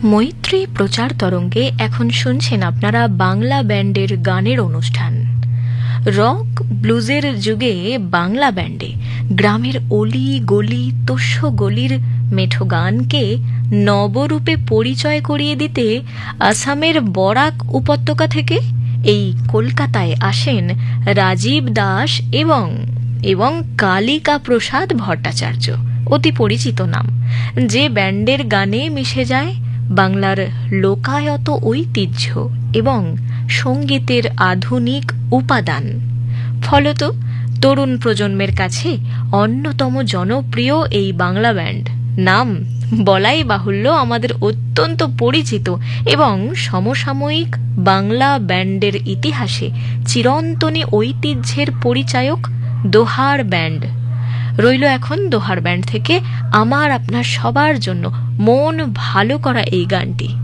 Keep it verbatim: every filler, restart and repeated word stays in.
মৈত্রী প্রচার তরঙ্গে এখন শুনছেন আপনারা বাংলা ব্যান্ডের গানের অনুষ্ঠান। রক ব্লুজের যুগে বাংলা ব্যান্ডে গ্রামের অলি গলি তোষ্য গলির মেঠো গানকে নবরূপে পরিচয় করিয়ে দিতে আসামের বরাক উপত্যকা থেকে এই কলকাতায় আসেন রাজীব দাস এবং এবং কালিকা প্রসাদ ভট্টাচার্য, অতি পরিচিত নাম, যে ব্যান্ডের গানে মিশে যায় বাংলার লোকায়ত ঐতিহ্য এবং সঙ্গীতের আধুনিক উপাদান। ফলত তরুণ প্রজন্মের কাছে অন্যতম জনপ্রিয় এই বাংলা ব্যান্ড নাম বলাই বাহুল্য আমাদের অত্যন্ত পরিচিত এবং সমসাময়িক বাংলা ব্যান্ডের ইতিহাসে চিরন্তনী ঐতিহ্যের পরিচায়ক দোহার ব্যান্ড। রইল এখন দোহার ব্যান্ড থেকে আমার আপনার সবার জন্য মন ভালো করা এই গানটি।